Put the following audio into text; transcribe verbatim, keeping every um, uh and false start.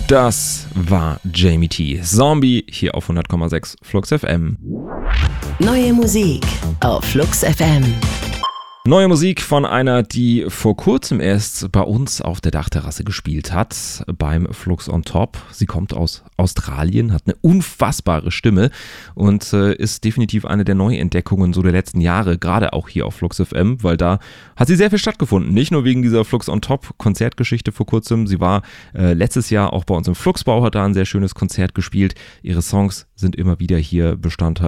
Das war Jamie T. Zombie hier auf hundert Komma sechs Flux F M. Neue Musik auf Flux F M. Neue Musik von einer, die vor kurzem erst bei uns auf der Dachterrasse gespielt hat, beim Flux on Top. Sie kommt aus Australien, hat eine unfassbare Stimme und äh, ist definitiv eine der Neuentdeckungen so der letzten Jahre, gerade auch hier auf Flux F M, weil da hat sie sehr viel stattgefunden. Nicht nur wegen dieser Flux on Top Konzertgeschichte vor kurzem, sie war äh, letztes Jahr auch bei uns im Fluxbau, hat da ein sehr schönes Konzert gespielt. Ihre Songs sind immer wieder hier Bestandteil